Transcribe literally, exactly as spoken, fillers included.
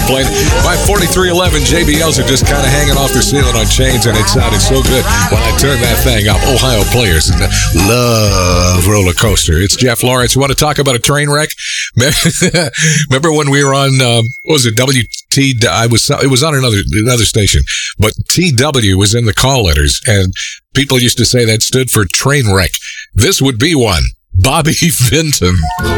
playing. My forty-three eleven J B Ls are just kind of hanging off the ceiling on chains, and it sounded so good when I turned that thing up. Ohio players love Roller Coaster. It's Jeff Lawrence. You want to talk about a train wreck? Remember when we were on, um, what was it, W T? I was, it was on another another station, but T W was in the call letters, and people used to say that stood for train wreck. This would be one. Bobby Vinton.